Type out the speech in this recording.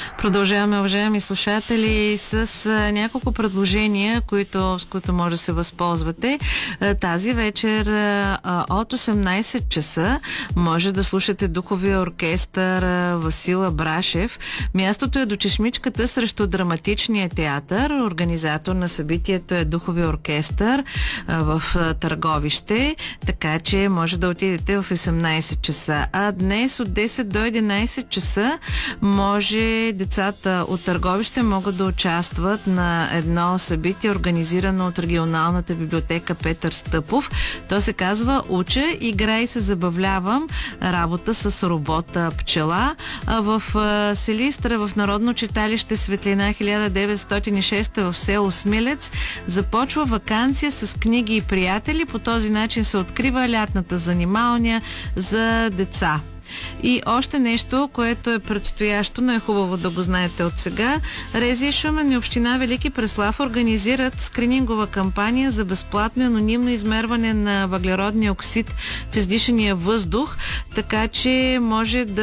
Продължаваме, уважаеми слушатели, с няколко предложения, с които може да се възползвате. Тази вечер от 18 часа може да слушате духовия оркестър Васил Абрашев. Мястото е до чешмичката срещу Драматичния театър. Организатор на събитието е духовия оркестър в Търговище, така че може да отидете в 18 часа. А днес от 10 до 11 часа може децата от Търговище могат да участват на едно събитие, организирано от регионалната библиотека Петър Стъпов. То се казва "Уча, играй и се забавлявам", работа с робота пчела. В Силистра, в Народно читалище Светлина 1906 в село Смилец, започва ваканция с книги и приятели. По този начин се открива лятната занималния за деца. И още нещо, което е предстоящо, но е хубаво да го знаете от сега. Резия, Шумен и община Велики Преслав организират скринингова кампания за безплатно анонимно измерване на въглеродния оксид в издишания въздух, така че може да